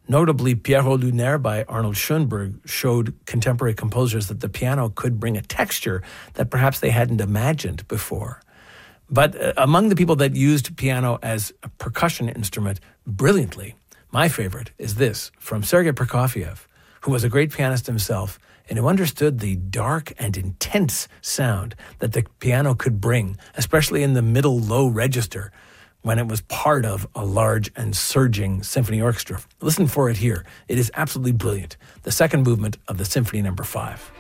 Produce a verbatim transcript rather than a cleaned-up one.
Notably, Pierrot Lunaire by Arnold Schoenberg showed contemporary composers that the piano could bring a texture that perhaps they hadn't imagined before. But uh, among the people that used piano as a percussion instrument brilliantly, my favorite is this from Sergei Prokofiev, who was a great pianist himself and who understood the dark and intense sound that the piano could bring, especially in the middle low register, when it was part of a large and surging symphony orchestra. Listen for it here. It is absolutely brilliant. The second movement of the Symphony Number Five.